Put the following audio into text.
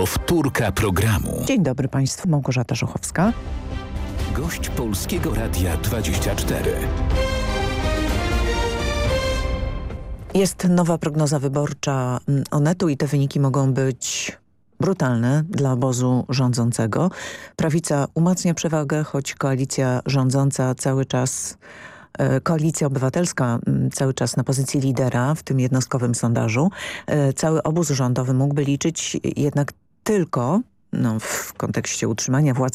Powtórka programu. Dzień dobry Państwu, Małgorzata Żochowska. Gość Polskiego Radia 24. Jest nowa prognoza wyborcza Onetu i te wyniki mogą być brutalne dla obozu rządzącego. Prawica umacnia przewagę, choć koalicja rządząca cały czas, Koalicja Obywatelska cały czas na pozycji lidera w tym jednostkowym sondażu. Cały obóz rządowy mógłby liczyć jednak tylko w kontekście utrzymania władzy